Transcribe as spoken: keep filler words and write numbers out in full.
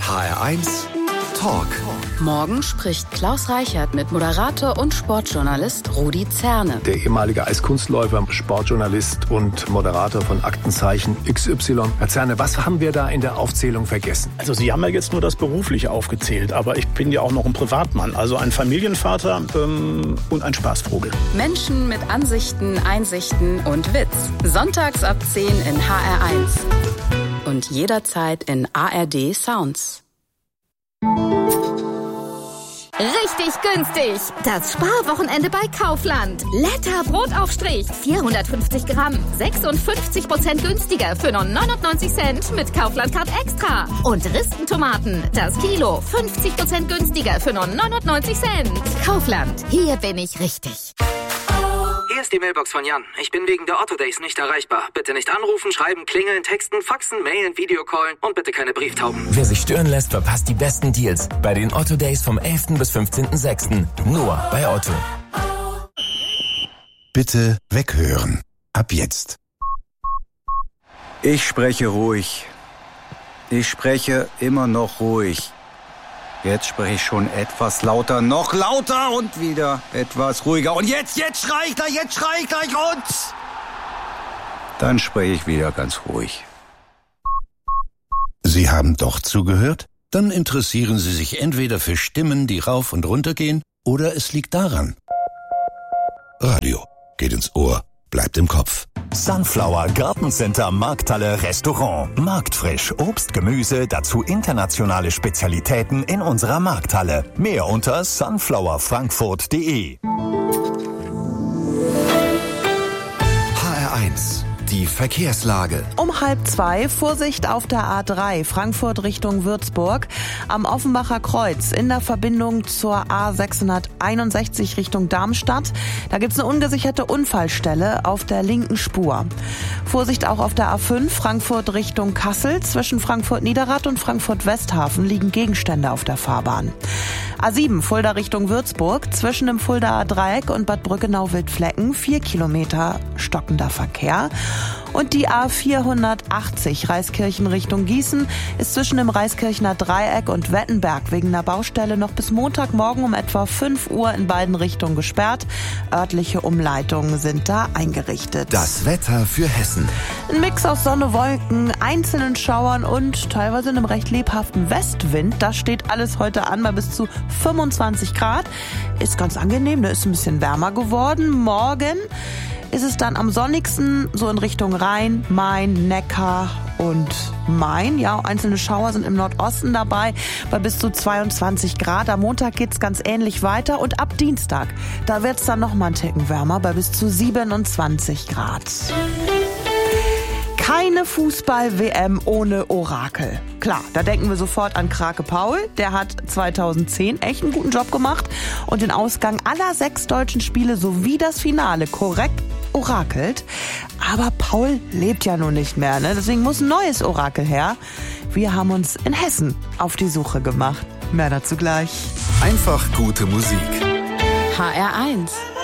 H R eins Talk. Morgen spricht Klaus Reichert mit Moderator und Sportjournalist Rudi Zerne. Der ehemalige Eiskunstläufer, Sportjournalist und Moderator von Aktenzeichen X Y. Herr Zerne, was haben wir da in der Aufzählung vergessen? Also Sie haben ja jetzt nur das Berufliche aufgezählt, aber ich bin ja auch noch ein Privatmann, also ein Familienvater ähm, und ein Spaßvogel. Menschen mit Ansichten, Einsichten und Witz. Sonntags ab zehn in H R eins. Und jederzeit in A R D Sounds. Richtig günstig. Das Sparwochenende bei Kaufland. Letter Brotaufstrich. vierhundertfünfzig Gramm. sechsundfünfzig Prozent günstiger für nur neunundneunzig Cent mit Kaufland Card Extra. Und Ristentomaten. Das Kilo. fünfzig Prozent günstiger für nur neunundneunzig Cent. Kaufland. Hier bin ich richtig. Hier ist die Mailbox von Jan. Ich bin wegen der Otto Days nicht erreichbar. Bitte nicht anrufen, schreiben, klingeln, texten, faxen, mailen, Videocallen und bitte keine Brieftauben. Wer sich stören lässt, verpasst die besten Deals bei den Otto Days vom elften bis fünfzehnten sechsten Nur bei Otto. Bitte weghören. Ab jetzt. Ich spreche ruhig. Ich spreche immer noch ruhig. Jetzt spreche ich schon etwas lauter, noch lauter und wieder etwas ruhiger. Und jetzt, jetzt schrei ich gleich, jetzt schrei ich gleich und... Dann spreche ich wieder ganz ruhig. Sie haben doch zugehört? Dann interessieren Sie sich entweder für Stimmen, die rauf und runter gehen, oder es liegt daran. Radio geht ins Ohr, bleibt im Kopf. Sunflower Gartencenter Markthalle Restaurant. Marktfrisch, Obst, Gemüse, dazu internationale Spezialitäten in unserer Markthalle. Mehr unter sunflower frankfurt punkt de. H R eins. Die Verkehrslage. Um halb zwei, Vorsicht auf der A drei, Frankfurt Richtung Würzburg, am Offenbacher Kreuz in der Verbindung zur A sechshunderteinundsechzig Richtung Darmstadt. Da gibt's eine ungesicherte Unfallstelle auf der linken Spur. Vorsicht auch auf der A fünf, Frankfurt Richtung Kassel. Zwischen Frankfurt-Niederrad und Frankfurt-Westhafen liegen Gegenstände auf der Fahrbahn. A sieben, Fulda Richtung Würzburg, zwischen dem Fuldaer Dreieck und Bad Brückenau-Wildflecken, vier Kilometer stockender Verkehr. Und die A vierhundertachtzig, Reiskirchen Richtung Gießen, ist zwischen dem Reiskirchener Dreieck und Wettenberg wegen einer Baustelle noch bis Montagmorgen um etwa fünf Uhr in beiden Richtungen gesperrt. Örtliche Umleitungen sind da eingerichtet. Das Wetter für Hessen. Ein Mix aus Sonne, Wolken, einzelnen Schauern und teilweise einem recht lebhaften Westwind. Das steht alles heute an bei bis zu fünfundzwanzig Grad. Ist ganz angenehm, ne? Ist ein bisschen wärmer geworden. Morgen ist es dann am sonnigsten so in Richtung Rhein, Main, Neckar und Main. Ja, einzelne Schauer sind im Nordosten dabei bei bis zu zweiundzwanzig Grad. Am Montag geht's ganz ähnlich weiter und ab Dienstag, da wird's dann noch mal einen Ticken wärmer bei bis zu siebenundzwanzig Grad. Keine Fußball-W M ohne Orakel. Klar, da denken wir sofort an Krake Paul. Der hat zweitausendzehn echt einen guten Job gemacht und den Ausgang aller sechs deutschen Spiele sowie das Finale korrekt orakelt. Aber Paul lebt ja nun nicht mehr, ne? Deswegen muss ein neues Orakel her. Wir haben uns in Hessen auf die Suche gemacht. Mehr dazu gleich. Einfach gute Musik. H R eins.